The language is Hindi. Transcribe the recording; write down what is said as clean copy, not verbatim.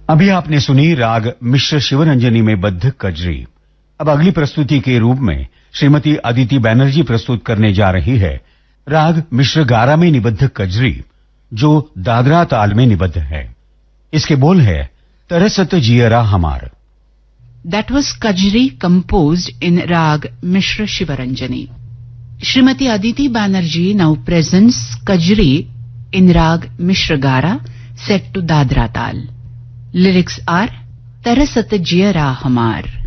अभी आपने सुनी राग मिश्र शिवरंजनी में बद्ध कजरी। अब अगली प्रस्तुति के रूप में श्रीमती अदिति बैनर्जी प्रस्तुत करने जा रही है राग मिश्र गारा में निबद्ध कजरी, जो दादरा ताल में निबद्ध है। इसके बोल है तरसत जियरा हमार। That was Kajri composed in Rag Mishra Shivaranjani. Srimati Aditi Banerjee now presents Kajri in Rag Mishra Gara set to Dadra Tal. Lyrics are Tarasat Jiyara Hamar.